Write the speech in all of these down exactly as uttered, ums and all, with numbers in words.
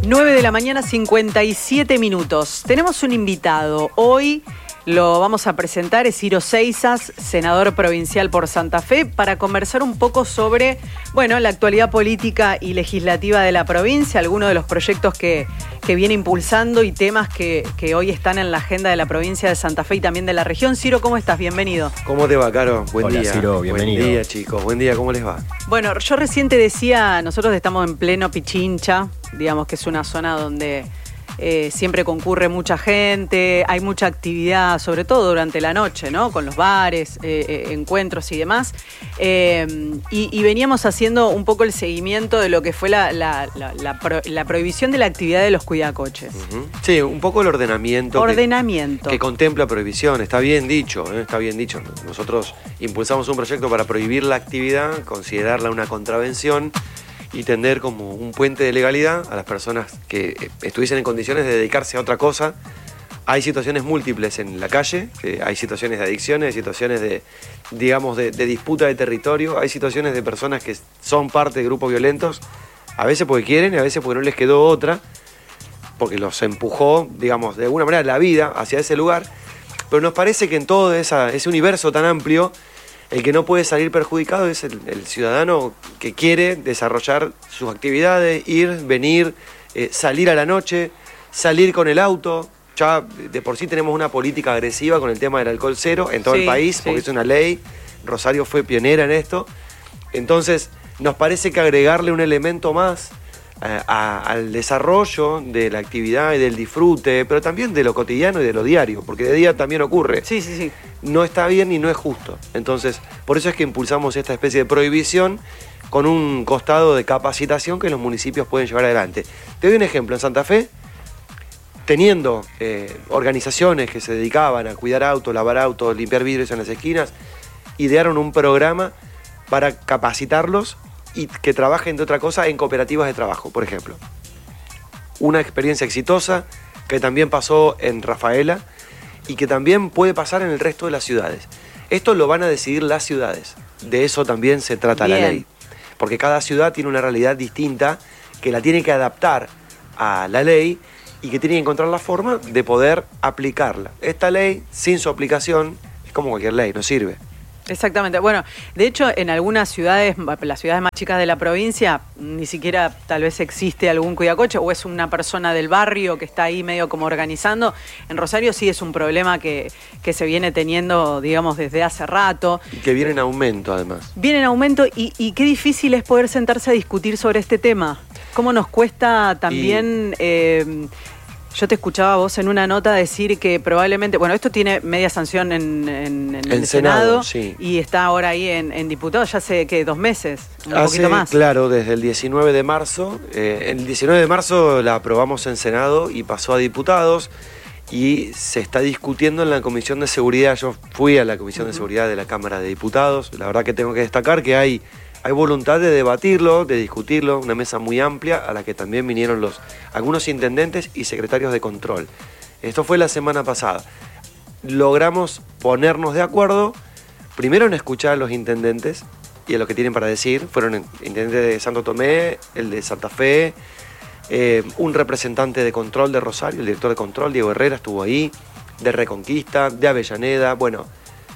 nueve de la mañana, cincuenta y siete minutos. Tenemos un invitado. Hoy lo vamos a presentar, es Ciro Seisas, senador provincial por Santa Fe, para conversar un poco sobre, bueno, la actualidad política y legislativa de la provincia, algunos de los proyectos que, que viene impulsando y temas que, que hoy están en la agenda de la provincia de Santa Fe y también de la región. Ciro, ¿cómo estás? Bienvenido. ¿Cómo te va, Caro? Buen Hola, día. Ciro, bienvenido. Buen día, chicos. Buen día, ¿cómo les va? Bueno, yo recién te decía, nosotros estamos en pleno Pichincha, digamos que es una zona donde eh, siempre concurre mucha gente, hay mucha actividad, sobre todo durante la noche, ¿no? Con los bares, eh, eh, encuentros y demás. Eh, y, y veníamos haciendo un poco el seguimiento de lo que fue la, la, la, la, pro, la prohibición de la actividad de los cuidacoches. Uh-huh. Sí, un poco el ordenamiento. Ordenamiento. Que, que contempla prohibición, está bien dicho, ¿eh? Está bien dicho. Nosotros impulsamos un proyecto para prohibir la actividad, considerarla una contravención y tender como un puente de legalidad a las personas que estuviesen en condiciones de dedicarse a otra cosa. Hay situaciones múltiples en la calle, eh, hay situaciones de adicciones, hay situaciones de, digamos, de, de disputa de territorio, hay situaciones de personas que son parte de grupos violentos, a veces porque quieren y a veces porque no les quedó otra, porque los empujó, digamos, de alguna manera la vida hacia ese lugar. Pero nos parece que en todo esa, ese universo tan amplio, el que no puede salir perjudicado es el, el ciudadano que quiere desarrollar sus actividades, ir, venir, eh, salir a la noche, salir con el auto. Ya de por sí tenemos una política agresiva con el tema del alcohol cero en todo Sí, el país, porque sí. es una ley. Rosario fue pionera en esto. Entonces, nos parece que agregarle un elemento más eh, a, al desarrollo de la actividad y del disfrute, pero también de lo cotidiano y de lo diario, porque de día también ocurre. Sí, sí, sí. No está bien y no es justo. Entonces, por eso es que impulsamos esta especie de prohibición con un costado de capacitación que los municipios pueden llevar adelante. Te doy un ejemplo. En Santa Fe, teniendo eh, organizaciones que se dedicaban a cuidar autos, lavar autos, limpiar vidrios en las esquinas, idearon un programa para capacitarlos y que trabajen de otra cosa en cooperativas de trabajo, por ejemplo. Una experiencia exitosa que también pasó en Rafaela y que también puede pasar en el resto de las ciudades. Esto lo van a decidir las ciudades. De eso también se trata Bien. la ley. Porque cada ciudad tiene una realidad distinta que la tiene que adaptar a la ley y que tiene que encontrar la forma de poder aplicarla. Esta ley, sin su aplicación, es como cualquier ley, no sirve. Exactamente. Bueno, de hecho, en algunas ciudades, las ciudades más chicas de la provincia, ni siquiera tal vez existe algún cuidacoche o es una persona del barrio que está ahí medio como organizando. En Rosario sí es un problema que, que se viene teniendo, digamos, desde hace rato. Y que viene en aumento, además. Viene en aumento y, y qué difícil es poder sentarse a discutir sobre este tema. Cómo nos cuesta también... Y... Eh, Yo te escuchaba a vos en una nota decir que probablemente, bueno, esto tiene media sanción en, en, en el Senado, Senado sí. Y está ahora ahí en, en diputados, ya hace que dos meses, un Hace, poquito más. Claro, desde el diecinueve de marzo. Eh, el diecinueve de marzo la aprobamos en Senado y pasó a diputados y se está discutiendo en la Comisión de Seguridad. Yo fui a la Comisión uh-huh. de Seguridad de la Cámara de Diputados. La verdad que tengo que destacar que hay... Hay voluntad de debatirlo, de discutirlo, una mesa muy amplia a la que también vinieron los, algunos intendentes y secretarios de control. Esto fue la semana pasada. Logramos ponernos de acuerdo, primero en escuchar a los intendentes y a lo que tienen para decir. Fueron el intendente de Santo Tomé, el de Santa Fe, eh, un representante de control de Rosario, el director de control, Diego Herrera, estuvo ahí, de Reconquista, de Avellaneda. Bueno,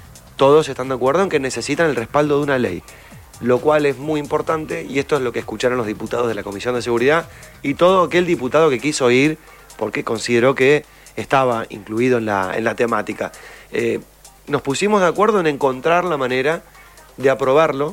todos están de acuerdo en que necesitan el respaldo de una ley, lo cual es muy importante, y esto es lo que escucharon los diputados de la Comisión de Seguridad y todo aquel diputado que quiso ir porque consideró que estaba incluido en la, en la temática. Eh, nos pusimos de acuerdo en encontrar la manera de aprobarlo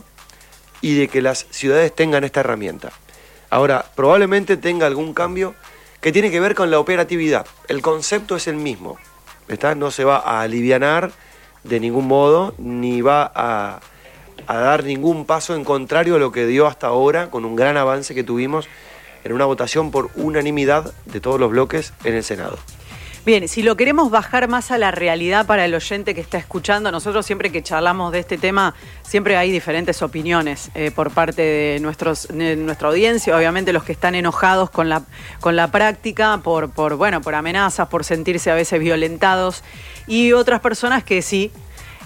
y de que las ciudades tengan esta herramienta. Ahora, probablemente tenga algún cambio que tiene que ver con la operatividad. El concepto es el mismo, ¿está? No se va a alivianar de ningún modo, ni va a... a dar ningún paso en contrario a lo que dio hasta ahora, con un gran avance que tuvimos en una votación por unanimidad de todos los bloques en el Senado. Bien, si lo queremos bajar más a la realidad para el oyente que está escuchando, nosotros siempre que charlamos de este tema, siempre hay diferentes opiniones eh, por parte de, nuestros, de nuestra audiencia, obviamente los que están enojados con la, con la práctica, por, por, bueno, por amenazas, por sentirse a veces violentados, y otras personas que sí,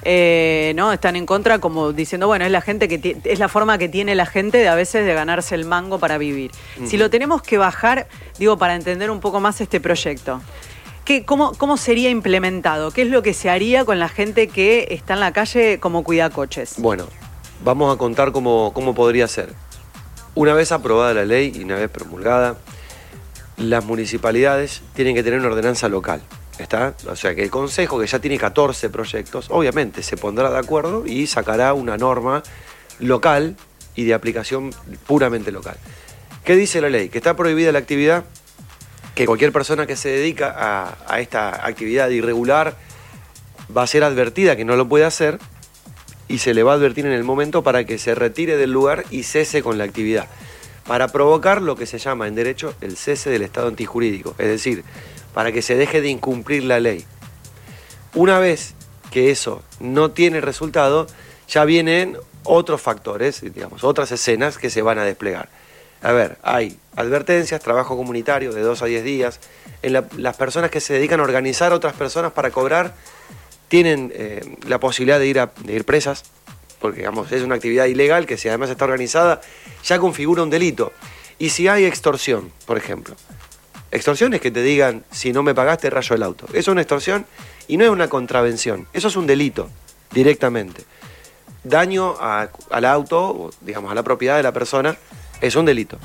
eh, ¿no? Están en contra como diciendo, bueno, es la gente que t- es la forma que tiene la gente de a veces de ganarse el mango para vivir. Uh-huh. Si lo tenemos que bajar, digo, para entender un poco más este proyecto, ¿qué, cómo, ¿cómo sería implementado? ¿Qué es lo que se haría con la gente que está en la calle como cuidacoches? Bueno, vamos a contar cómo, cómo podría ser. Una vez aprobada la ley y una vez promulgada, las municipalidades tienen que tener una ordenanza local, ¿está? O sea que el Consejo, que ya tiene catorce proyectos, obviamente se pondrá de acuerdo y sacará una norma local y de aplicación puramente local. ¿Qué dice la ley? Que está prohibida la actividad, que cualquier persona que se dedica a, a esta actividad irregular va a ser advertida que no lo puede hacer y se le va a advertir en el momento para que se retire del lugar y cese con la actividad, para provocar lo que se llama en derecho el cese del estado antijurídico, es decir, para que se deje de incumplir la ley. Una vez que eso no tiene resultado, ya vienen otros factores, digamos, otras escenas que se van a desplegar. A ver, hay advertencias, trabajo comunitario de dos a diez días, en la, las personas que se dedican a organizar a otras personas para cobrar tienen eh, la posibilidad de ir, a, de ir presas, porque digamos, es una actividad ilegal que si además está organizada ya configura un delito. Y si hay extorsión, por ejemplo, extorsión es que te digan, si no me pagaste rayo el auto. Eso es una extorsión y no es una contravención, eso es un delito directamente. Daño a, al auto, digamos a la propiedad de la persona, es un delito.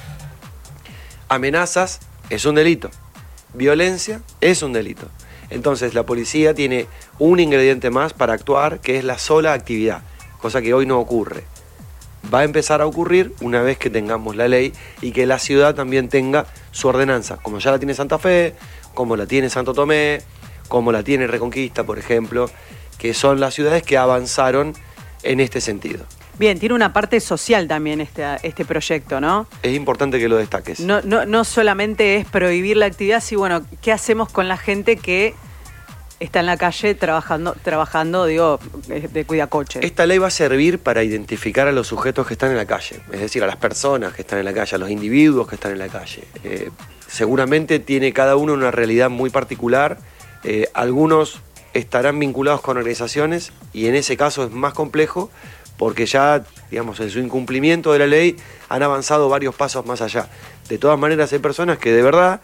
Amenazas es un delito. Violencia es un delito. Entonces la policía tiene un ingrediente más para actuar, que es la sola actividad, cosa que hoy no ocurre. Va a empezar a ocurrir una vez que tengamos la ley y que la ciudad también tenga su ordenanza, como ya la tiene Santa Fe, como la tiene Santo Tomé, como la tiene Reconquista, por ejemplo, que son las ciudades que avanzaron en este sentido. Bien, tiene una parte social también este, este proyecto, ¿no? Es importante que lo destaques. No, no, no solamente es prohibir la actividad, sino bueno, ¿qué hacemos con la gente que está en la calle trabajando, trabajando, digo, de cuidacoches? Esta ley va a servir para identificar a los sujetos que están en la calle, es decir, a las personas que están en la calle, a los individuos que están en la calle. Eh, seguramente tiene cada uno una realidad muy particular. Eh, algunos estarán vinculados con organizaciones y en ese caso es más complejo, porque ya, digamos, en su incumplimiento de la ley han avanzado varios pasos más allá. De todas maneras, hay personas que de verdad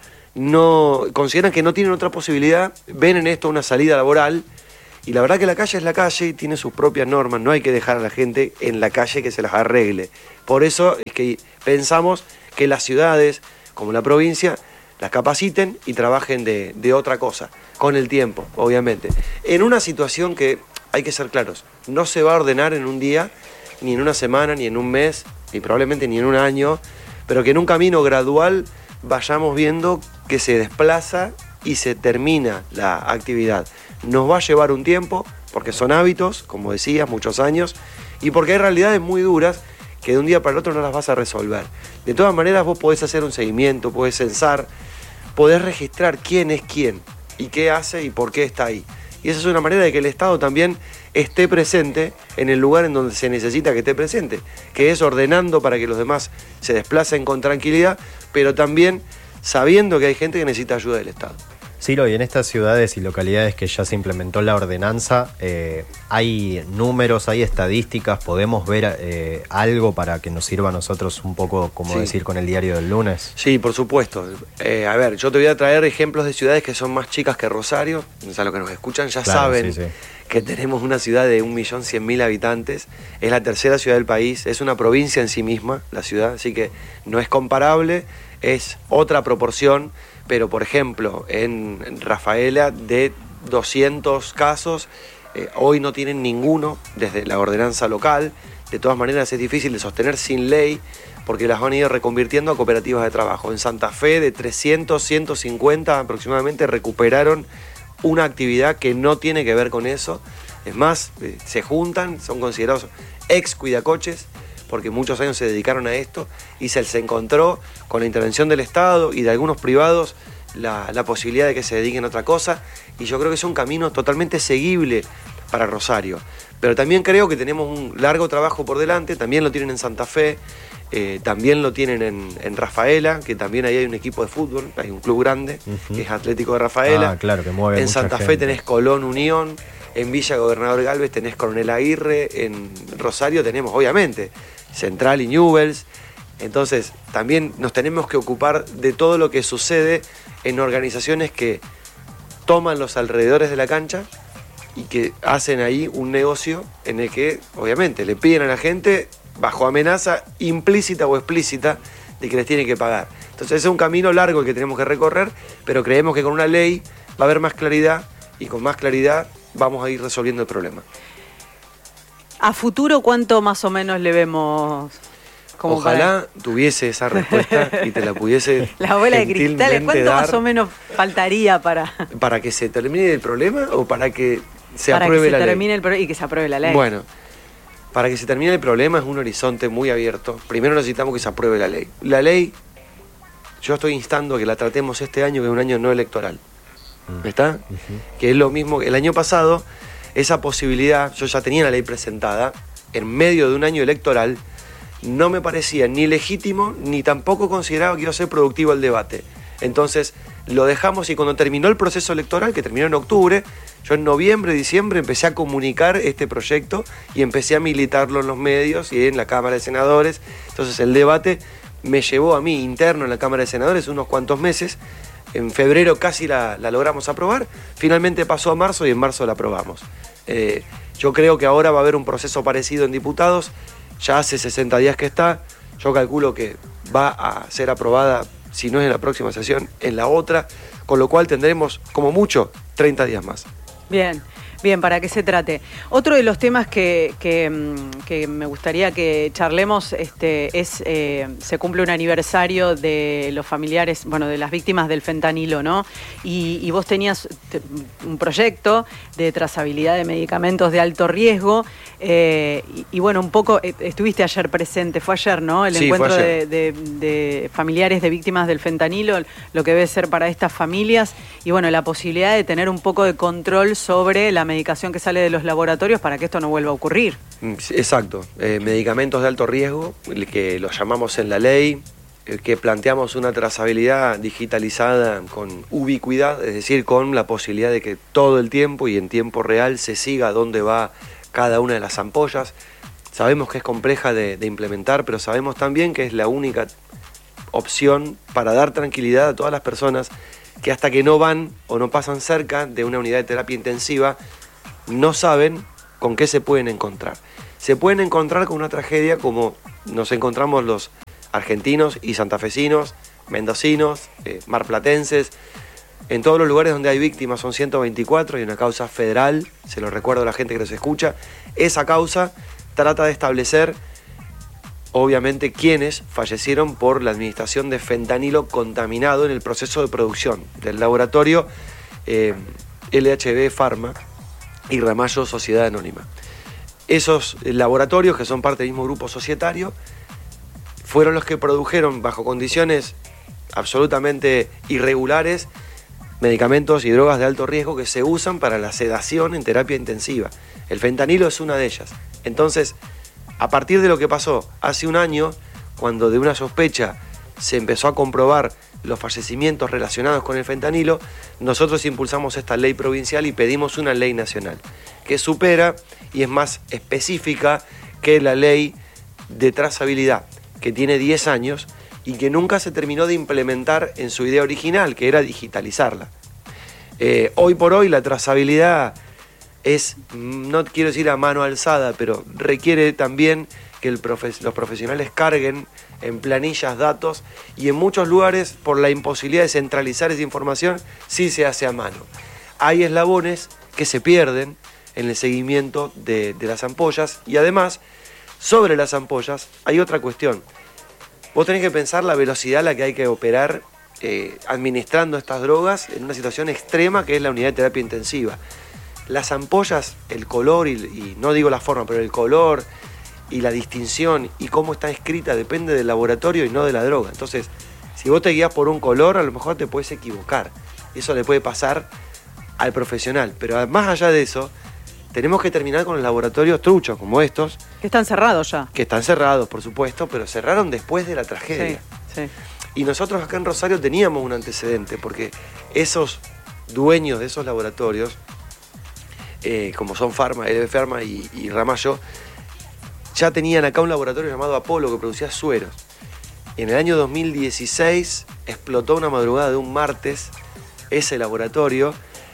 no consideran que no tienen otra posibilidad, ven en esto una salida laboral, y la verdad que la calle es la calle y tiene sus propias normas, no hay que dejar a la gente en la calle que se las arregle. Por eso es que pensamos que las ciudades, como la provincia, las capaciten y trabajen de, de otra cosa, con el tiempo, obviamente. En una situación que, hay que ser claros, no se va a ordenar en un día, ni en una semana, ni en un mes, ni probablemente ni en un año, pero que en un camino gradual vayamos viendo que se desplaza y se termina la actividad. Nos va a llevar un tiempo, porque son hábitos, como decías, muchos años, y porque hay realidades muy duras que de un día para el otro no las vas a resolver. De todas maneras, vos podés hacer un seguimiento, podés censar, podés registrar quién es quién, y qué hace y por qué está ahí. Y esa es una manera de que el Estado también esté presente en el lugar en donde se necesita que esté presente, que es ordenando para que los demás se desplacen con tranquilidad, pero también sabiendo que hay gente que necesita ayuda del Estado. Ciro, y en estas ciudades y localidades que ya se implementó la ordenanza, eh, ¿hay números, hay estadísticas? ¿Podemos ver eh, algo para que nos sirva a nosotros un poco, como sí. decir, con el diario del lunes? Sí, por supuesto. Eh, a ver, yo te voy a traer ejemplos de ciudades que son más chicas que Rosario. O sea, los que nos escuchan ya claro, saben sí, sí. que tenemos una ciudad de un millón cien mil habitantes. Es la tercera ciudad del país, es una provincia en sí misma, la ciudad, así que no es comparable, es otra proporción. Pero, por ejemplo, en Rafaela, de doscientos casos, eh, hoy no tienen ninguno desde la ordenanza local. De todas maneras, es difícil de sostener sin ley, porque las han ido reconvirtiendo a cooperativas de trabajo. En Santa Fe, de trescientos, ciento cincuenta aproximadamente, recuperaron una actividad que no tiene que ver con eso. Es más, eh, se juntan, son considerados ex cuidacoches, porque muchos años se dedicaron a esto y se les encontró con la intervención del Estado y de algunos privados la, la posibilidad de que se dediquen a otra cosa, y yo creo que es un camino totalmente seguible para Rosario. Pero también creo que tenemos un largo trabajo por delante, también lo tienen en Santa Fe, Eh, también lo tienen en, en Rafaela, que también ahí hay un equipo de fútbol, hay un club grande, uh-huh. que es Atlético de Rafaela. Ah, claro, que mueve en mucha Santa Fe gente. tenés Colón Unión, en Villa Gobernador Galvez tenés Coronel Aguirre, en Rosario tenemos obviamente Central y Newell's. Entonces también nos tenemos que ocupar de todo lo que sucede en organizaciones que toman los alrededores de la cancha y que hacen ahí un negocio en el que obviamente le piden a la gente bajo amenaza implícita o explícita de que les tienen que pagar. Entonces es un camino largo el que tenemos que recorrer, pero creemos que con una ley va a haber más claridad y con más claridad vamos a ir resolviendo el problema. ¿A futuro cuánto más o menos le vemos? Como Ojalá para... tuviese esa respuesta y te la pudiese la bola de cristales, ¿cuánto dar más o menos faltaría para...? ¿Para que se termine el problema o para que se para apruebe que se la termine ley? El pro... y que se apruebe la ley. Bueno, para que se termine el problema es un horizonte muy abierto. Primero necesitamos que se apruebe la ley. La ley, yo estoy instando a que la tratemos este año, que es un año no electoral. ¿Está? Uh-huh. Que es lo mismo que el año pasado, esa posibilidad, yo ya tenía la ley presentada, en medio de un año electoral, no me parecía ni legítimo, ni tampoco consideraba que iba a ser productivo el debate. Entonces, lo dejamos y cuando terminó el proceso electoral, que terminó en octubre, yo en noviembre, diciembre empecé a comunicar este proyecto y empecé a militarlo en los medios y en la Cámara de Senadores. Entonces el debate me llevó a mí interno en la Cámara de Senadores unos cuantos meses. En febrero casi la, la logramos aprobar, finalmente pasó a marzo y en marzo la aprobamos. Eh, yo creo que ahora va a haber un proceso parecido en diputados, ya hace sesenta días que está, yo calculo que va a ser aprobada, si no es en la próxima sesión, en la otra, con lo cual tendremos como mucho treinta días más. Bien, bien, ¿para qué se trate? Otro de los temas que, que, que me gustaría que charlemos este, es, eh, se cumple un aniversario de los familiares, bueno, de las víctimas del fentanilo, ¿no? Y, y vos tenías un proyecto de trazabilidad de medicamentos de alto riesgo, eh, y, y bueno, un poco, eh, estuviste ayer presente, fue ayer, ¿no? El sí, encuentro fue ayer. De, de, de familiares de víctimas del fentanilo, lo que debe ser para estas familias, y bueno, la posibilidad de tener un poco de control sobre la medicación que sale de los laboratorios para que esto no vuelva a ocurrir. Exacto, eh, medicamentos de alto riesgo, que los llamamos en la ley, eh, que planteamos una trazabilidad digitalizada con ubicuidad, es decir, con la posibilidad de que todo el tiempo y en tiempo real se siga dónde va cada una de las ampollas. Sabemos que es compleja de, de implementar, pero sabemos también que es la única opción para dar tranquilidad a todas las personas que hasta que no van o no pasan cerca de una unidad de terapia intensiva, no saben con qué se pueden encontrar. Se pueden encontrar con una tragedia como nos encontramos los argentinos y santafesinos, mendocinos, eh, marplatenses. En todos los lugares donde hay víctimas son ciento veinticuatro y una causa federal, se lo recuerdo a la gente que nos escucha. Esa causa trata de establecer, obviamente, quiénes fallecieron por la administración de fentanilo contaminado en el proceso de producción del laboratorio eh, L H B Pharma y Ramallo Sociedad Anónima. Esos laboratorios, que son parte del mismo grupo societario, fueron los que produjeron bajo condiciones absolutamente irregulares medicamentos y drogas de alto riesgo que se usan para la sedación en terapia intensiva. El fentanilo es una de ellas. Entonces, a partir de lo que pasó hace un año, cuando de una sospecha se empezó a comprobar los fallecimientos relacionados con el fentanilo, nosotros impulsamos esta ley provincial y pedimos una ley nacional que supera y es más específica que la ley de trazabilidad, que tiene diez años y que nunca se terminó de implementar en su idea original, que era digitalizarla. Eh, hoy por hoy la trazabilidad es, no quiero decir a mano alzada, pero requiere también que el profe- los profesionales carguen en planillas datos y en muchos lugares, por la imposibilidad de centralizar esa información, sí se hace a mano. Hay eslabones que se pierden en el seguimiento de, de las ampollas y además, sobre las ampollas, hay otra cuestión. Vos tenés que pensar la velocidad a la que hay que operar eh, administrando estas drogas en una situación extrema que es la unidad de terapia intensiva. Las ampollas, el color, y, y no digo la forma, pero el color y la distinción y cómo está escrita depende del laboratorio y no de la droga. Entonces, si vos te guías por un color, a lo mejor te puedes equivocar. Eso le puede pasar al profesional. Pero más allá de eso, tenemos que terminar con los laboratorios truchos como estos. Que están cerrados ya. Que están cerrados, por supuesto, pero cerraron después de la tragedia. Sí, sí. Y nosotros acá en Rosario teníamos un antecedente, porque esos dueños de esos laboratorios, eh, como son Pharma, L B Pharma y, y Ramallo, ya tenían acá un laboratorio llamado Apolo que producía sueros. Y en el año dos mil dieciséis explotó una madrugada de un martes ese laboratorio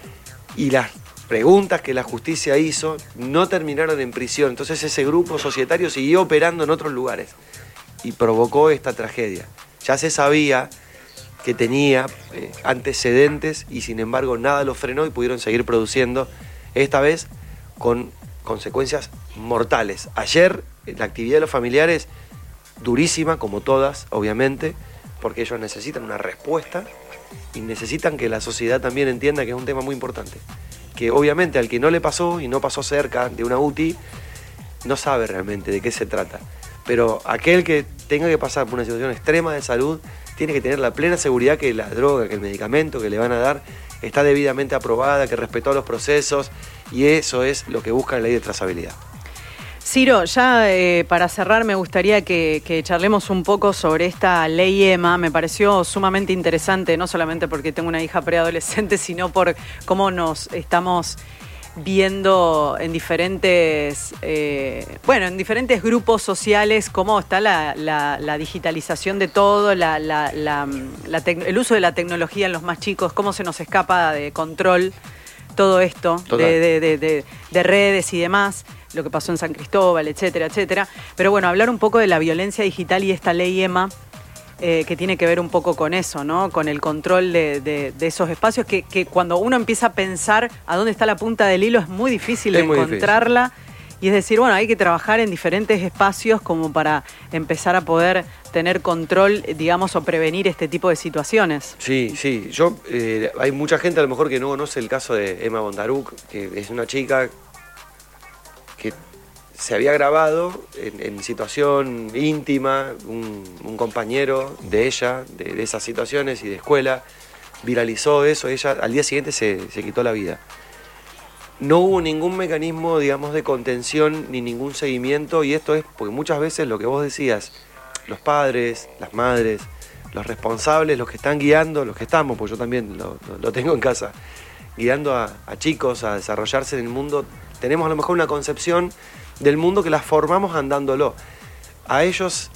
y las preguntas que la justicia hizo no terminaron en prisión. Entonces ese grupo societario siguió operando en otros lugares y provocó esta tragedia. Ya se sabía que tenía eh, antecedentes y sin embargo nada lo frenó y pudieron seguir produciendo, esta vez con consecuencias mortales. Ayer la actividad de los familiares durísima, como todas, obviamente, porque ellos necesitan una respuesta y necesitan que la sociedad también entienda que es un tema muy importante. Que obviamente al que no le pasó y no pasó cerca de una U T I, no sabe realmente de qué se trata. Pero aquel que tenga que pasar por una situación extrema de salud, tiene que tener la plena seguridad que la droga, que el medicamento que le van a dar está debidamente aprobada, que respetó los procesos, y eso es lo que busca la ley de trazabilidad. Ciro, ya eh, para cerrar me gustaría que, que charlemos un poco sobre esta ley E M A. Me pareció sumamente interesante, no solamente porque tengo una hija preadolescente, sino por cómo nos estamos viendo en diferentes, eh, bueno, en diferentes grupos sociales, cómo está la, la, la digitalización de todo, la, la, la, la el uso de la tecnología en los más chicos, cómo se nos escapa de control todo esto, de, de, de, de, de redes y demás, lo que pasó en San Cristóbal, etcétera, etcétera. Pero bueno, hablar un poco de la violencia digital y esta ley E M A, eh, que tiene que ver un poco con eso, ¿no? Con el control de, de, de esos espacios, que, que cuando uno empieza a pensar a dónde está la punta del hilo es muy difícil es de muy encontrarla. Difícil. Y es decir, bueno, hay que trabajar en diferentes espacios como para empezar a poder tener control, digamos, o prevenir este tipo de situaciones. Sí, sí. Yo, eh, hay mucha gente a lo mejor que no conoce el caso de Emma Bondaruc, que es una chica que se había grabado en, en situación íntima, un, un compañero de ella, de, de esas situaciones y de escuela, viralizó eso, ella al día siguiente se, se quitó la vida. No hubo ningún mecanismo, digamos, de contención ni ningún seguimiento, y esto es porque muchas veces lo que vos decías, los padres, las madres, los responsables, los que están guiando, los que estamos, pues yo también lo, lo, lo tengo en casa, guiando a, a chicos a desarrollarse en el mundo, tenemos a lo mejor una concepción del mundo que las formamos andándolo. A ellos,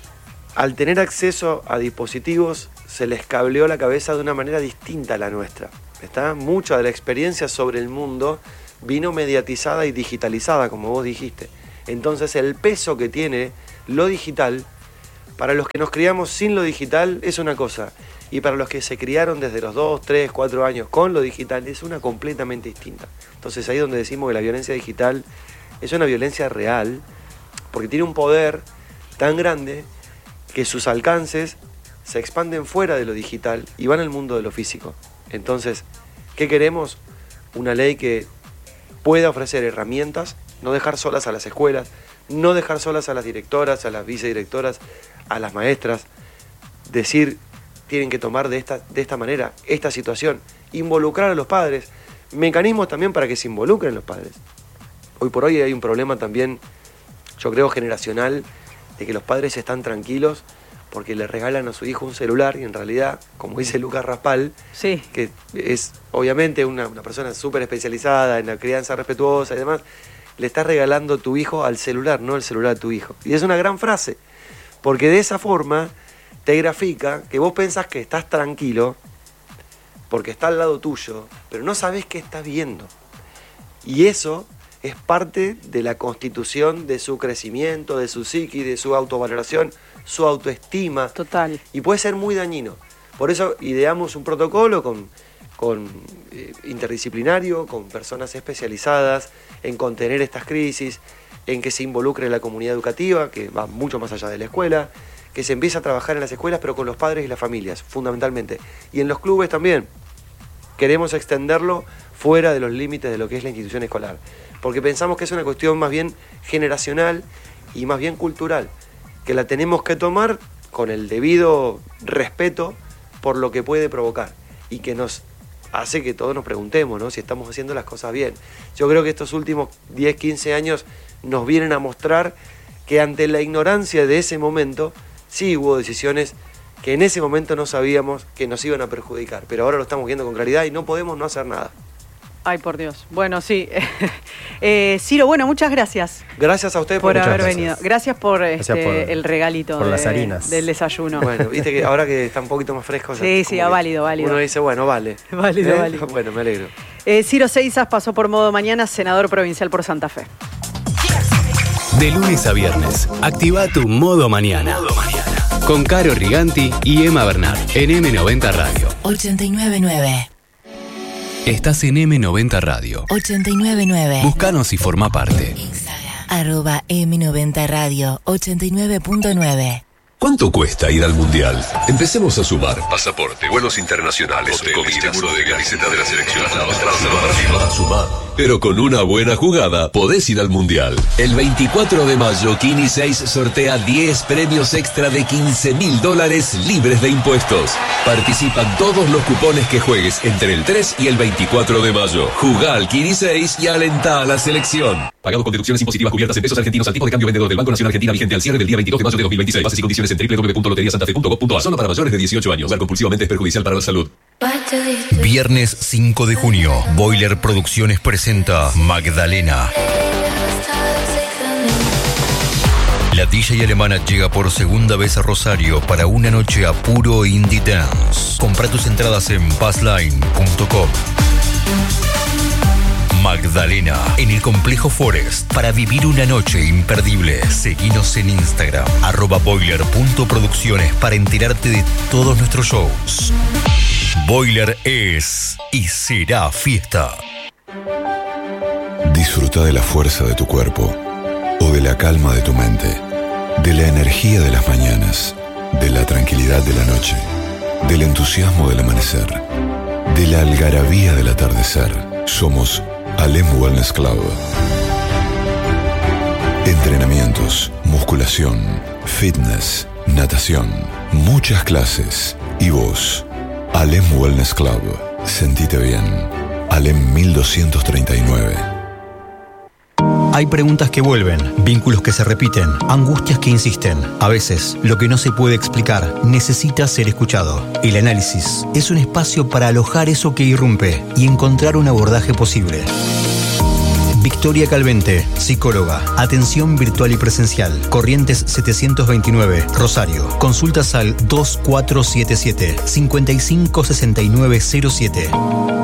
al tener acceso a dispositivos, se les cableó la cabeza de una manera distinta a la nuestra. ¿Está? Mucha de la experiencia sobre el mundo vino mediatizada y digitalizada, como vos dijiste. Entonces el peso que tiene lo digital, para los que nos criamos sin lo digital es una cosa, y para los que se criaron desde los dos, tres, cuatro años con lo digital es una completamente distinta. Entonces ahí es donde decimos que la violencia digital es una violencia real, porque tiene un poder tan grande que sus alcances se expanden fuera de lo digital y van al mundo de lo físico. Entonces, ¿qué queremos? Una ley que pueda ofrecer herramientas, no dejar solas a las escuelas, no dejar solas a las directoras, a las vicedirectoras, a las maestras, decir, tienen que tomar de esta, de esta manera esta situación, involucrar a los padres, mecanismos también para que se involucren los padres. Hoy por hoy hay un problema también, yo creo, generacional, de que los padres están tranquilos porque le regalan a su hijo un celular y en realidad, como dice Lucas Raspal, sí, que es obviamente una, una persona súper especializada en la crianza respetuosa y demás, le estás regalando tu hijo al celular, no el celular a tu hijo. Y es una gran frase, porque de esa forma te grafica que vos pensás que estás tranquilo porque está al lado tuyo, pero no sabés qué estás viendo. Y eso es parte de la constitución de su crecimiento, de su psiquis, de su autovaloración, su autoestima. Total. Y puede ser muy dañino. Por eso ideamos un protocolo con, con eh, interdisciplinario, con personas especializadas en contener estas crisis, en que se involucre la comunidad educativa, que va mucho más allá de la escuela, que se empiece a trabajar en las escuelas, pero con los padres y las familias, fundamentalmente. Y en los clubes también. Queremos extenderlo fuera de los límites de lo que es la institución escolar, porque pensamos que es una cuestión más bien generacional y más bien cultural, que la tenemos que tomar con el debido respeto por lo que puede provocar y que nos hace que todos nos preguntemos, ¿no?, si estamos haciendo las cosas bien. Yo creo que estos últimos diez, quince años nos vienen a mostrar que ante la ignorancia de ese momento, sí hubo decisiones que en ese momento no sabíamos que nos iban a perjudicar, pero ahora lo estamos viendo con claridad y no podemos no hacer nada. Ay, por Dios. Bueno, sí. eh, Ciro, bueno, muchas gracias. Gracias a ustedes por, por haber gracias. venido. Gracias por, gracias este, por el regalito por de, las harinas. del desayuno. Bueno, viste que ahora que está un poquito más fresco. Sí, sí, ah, válido, válido. Uno dice, bueno, vale. Válido, ¿Eh? válido. Bueno, me alegro. Eh, Ciro Seisas pasó por Modo Mañana, senador provincial por Santa Fe. De lunes a viernes, activa tu Modo Mañana. Modo Mañana. Con Caro Riganti y Emma Bernard en eme noventa Radio. ochenta y nueve nueve. Estás en eme noventa Radio. ochenta y nueve nueve. Búscanos y forma parte. Instagram. Arroba eme noventa Radio ochenta y nueve punto nueve. ¿Cuánto cuesta ir al Mundial? Empecemos a sumar. Pasaporte, vuelos internacionales, hoteles, comida, seguro de camiseta de la selección. Sumar, sumar. Pero con una buena jugada podés ir al Mundial. El veinticuatro de mayo, Kini seis sortea diez premios extra de quince mil dólares libres de impuestos. Participan todos los cupones que juegues entre el tres y el veinticuatro de mayo. Jugá al Kini seis y alentá a la selección. Pagado con deducciones impositivas cubiertas en pesos argentinos al tipo de cambio vendedor del Banco Nacional Argentina vigente al cierre del día veintidós de mayo de dos mil veintiséis. Bases y condiciones en doble u doble u doble u punto lotería santa fe punto gov punto a. Solo para mayores de dieciocho años. Jugar compulsivamente es perjudicial para la salud. Viernes cinco de junio, Boiler Producciones presenta Magdalena. La D J alemana llega por segunda vez a Rosario para una noche a puro indie dance. Compra tus entradas en bassline punto com. Magdalena, en el Complejo Forest, para vivir una noche imperdible. Seguinos en Instagram, arroba boiler punto producciones, para enterarte de todos nuestros shows. Boiler es y será fiesta. Disfruta de la fuerza de tu cuerpo o de la calma de tu mente, de la energía de las mañanas, de la tranquilidad de la noche, del entusiasmo del amanecer, de la algarabía del atardecer. Somos Alem Wellness Club. Entrenamientos, musculación, fitness, natación, muchas clases. Y vos, Alem Wellness Club. Sentite bien. Alem mil doscientos treinta y nueve. Hay preguntas que vuelven, vínculos que se repiten, angustias que insisten. A veces, lo que no se puede explicar necesita ser escuchado. El análisis es un espacio para alojar eso que irrumpe y encontrar un abordaje posible. Victoria Calvente, psicóloga. Atención virtual y presencial. Corrientes setecientos veintinueve, Rosario. Consultas al dos cuatro siete siete, cinco cinco seis nueve cero siete.